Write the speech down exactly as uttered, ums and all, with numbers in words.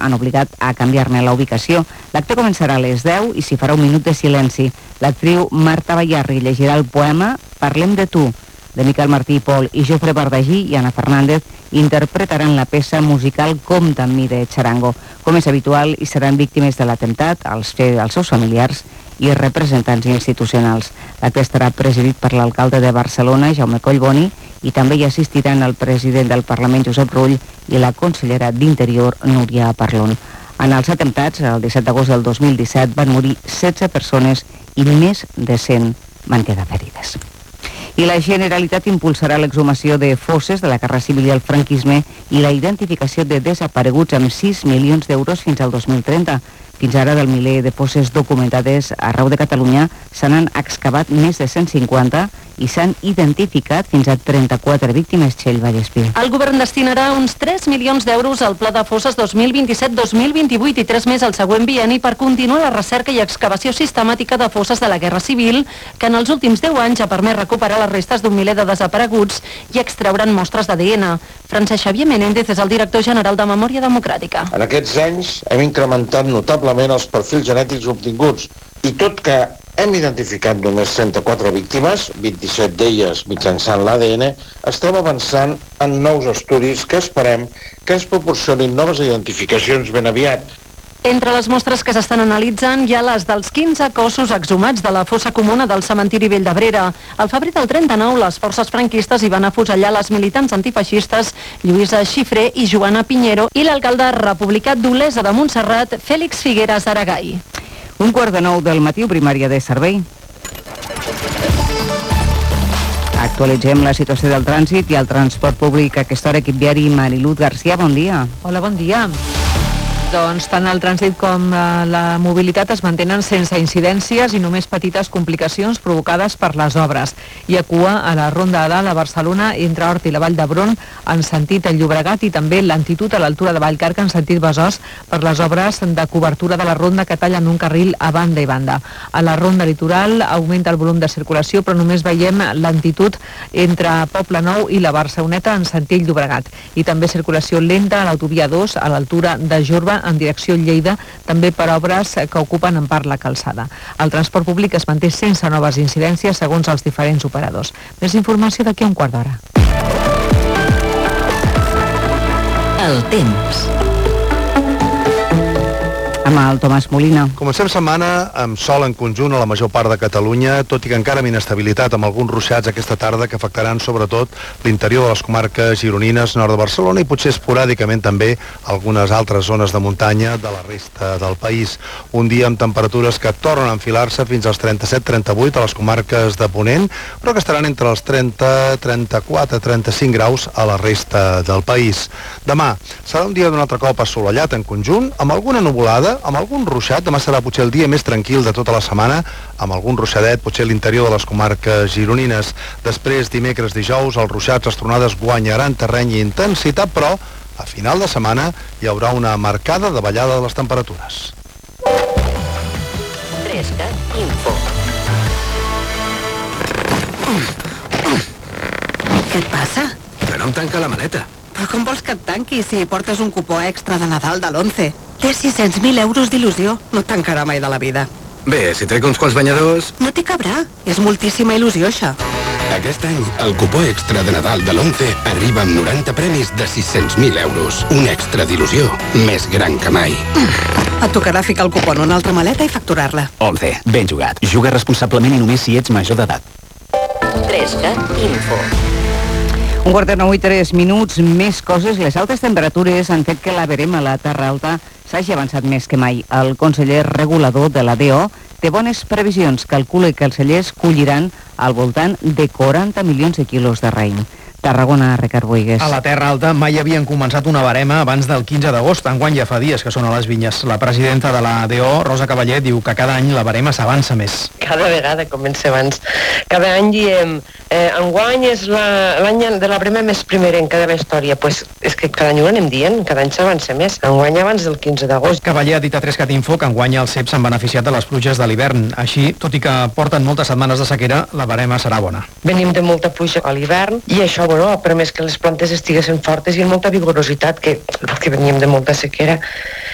han obligat a canviar-ne la ubicació. L'acte començarà a les deu i s'hi farà un minut de silenci. L'actriu Marta Ballarri llegirà el poema Parlem de tu, de Miquel Martí i Pol, i Jofre Bardagí i Ana Fernández interpretaran la peça musical Compte amb mi de Charango. Com és habitual, hi seran víctimes de l'atemptat, els, els seus familiars i representants institucionals. L'acte estarà presidit per l'alcalde de Barcelona, Jaume Collboni, i també hi assistiran el president del Parlament, Josep Rull, i la consellera d'Interior, Núria Parlon. En els atemptats, el disset d'agost del dos mil disset, van morir setze persones i més de cent van quedar ferides. I la Generalitat impulsarà l'exhumació de fosses de la Guerra Civil i el franquisme i la identificació de desapareguts amb sis milions d'euros fins al dos mil trenta. Fins ara, del miler de fosses documentades arreu de Catalunya, se n'han excavat més de cent cinquanta i s'han identificat fins a trenta-quatre víctimes. Txell Vallespí. El govern destinarà uns tres milions d'euros al Pla de Fosses dos mil vint-i-set dos mil vint-i-vuit i tres més al següent bienni per continuar la recerca i excavació sistemàtica de fosses de la Guerra Civil, que en els últims deu anys ha permès recuperar les restes d'un miler de desapareguts i extreure'n mostres d'A D N. Francesc Xavier Menéndez és el director general de Memòria Democràtica. En aquests anys hem incrementat notablement els perfils genètics obtinguts i tot que hem identificat només trenta-quatre víctimes, vint-i-set d'elles mitjançant l'A D N, estem avançant en nous estudis que esperem que ens proporcionin noves identificacions ben aviat. Entre les mostres que s'estan analitzant hi ha les dels quinze cossos exhumats de la fossa comuna del cementiri Vell d'Abrera. Al febrer del trenta-nou, les forces franquistes hi van afusellar les militants antifeixistes Lluïsa Xifré i Joana Piñero i l'alcalde republicà d'Olesa de Montserrat, Fèlix Figueras Aragai. Un quart de nou del matí, primària de servei. Actualitzem la situació del trànsit i el transport públic. A aquesta hora, equip viari, Mariluz García, bon dia. Hola, bon dia. Doncs tant el trànsit com la mobilitat es mantenen sense incidències i només petites complicacions provocades per les obres. Hi ha cua a la Ronda A Dalt a Barcelona entre Hort i la Vall d'Hebron en sentit Llobregat i també lentitud a l'altura de Vallcarca en sentit Besòs per les obres de cobertura de la ronda que tallen un carril a banda i banda. A la Ronda Litoral augmenta el volum de circulació però només veiem lentitud entre Poble Nou i la Barceloneta en sentit Llobregat i també circulació lenta a l'autovia dos a l'altura de Jorba en direcció Lleida, també per obres que ocupen en part la calçada. El transport públic es manté sense noves incidències segons els diferents operadors. Més informació d'aquí a un quart d'hora. El temps. Amb el Tomàs Molina. Comencem setmana amb sol en conjunt a la major part de Catalunya, tot i que encara amb inestabilitat, amb alguns ruixats aquesta tarda que afectaran sobretot l'interior de les comarques gironines, nord de Barcelona i potser esporàdicament també algunes altres zones de muntanya de la resta del país. Un dia amb temperatures que tornen a enfilar-se fins als trenta-set trenta-vuit a les comarques de Ponent, però que estaran entre els trenta, trenta-quatre, trenta-cinc graus a la resta del país. Demà serà un dia d'un altre cop assolellat en conjunt, amb alguna nuvolada, amb algun ruixat. Demà serà potser el dia més tranquil de tota la setmana, amb algun ruixadet, potser a l'interior de les comarques gironines. Després, dimecres, dijous, els ruixats, les tronades guanyaran terreny i intensitat, però a final de setmana hi haurà una marcada davallada de les temperatures. Fresca Info. Què et passa? Que no em tanca la maleta. Però com vols que et tanqui si portes un cupó extra de Nadal de l'onze? Té sis-cents mil euros d'il·lusió. No et tancarà mai de la vida. Bé, si trec uns quants banyadors... No t'hi cabrà. És moltíssima il·lusió, això. Aquest any, el cupó extra de Nadal de l'onze arriba amb noranta premis de sis-cents mil euros. Un extra d'il·lusió més gran que mai. Et tocarà ficar el cupó en una altra maleta i facturar-la. onze. Ben jugat. Juga responsablement i només si ets major d'edat. Fresca Info. Un quart de nou i tres minuts, més coses. Les altes temperatures han fet que la verema a la Terra Alta s'hagi avançat més que mai. El conseller regulador de la D O té bones previsions. Calcula que els cellers colliran al voltant de quaranta milions de quilos de raïm. Tarragona, Ricard Boigues. A la Terra Alta mai havien començat una barema abans del quinze d'agost. Enguany ja fa dies que són a les vinyes. La presidenta de la D O, Rosa Cavaller, diu que cada any la barema s'avança més. Cada vegada comença abans. Cada any diem, eh, enguany és l'any de la barema més primerenca de la història. Pues és que cada any ho anem dient, cada any s'avança més. Enguany abans del quinze d'agost. Cavaller ha dit a tres cat info que enguany els C E P s'han beneficiat de les pluges de l'hivern. Així, tot i que porten moltes setmanes de sequera, la barema serà bona. Venim de molta pluja a l'hivern i això, bueno, ha permès que les plantes estiguessin fortes i amb molta vigorositat, que, que veníem de molta sequera.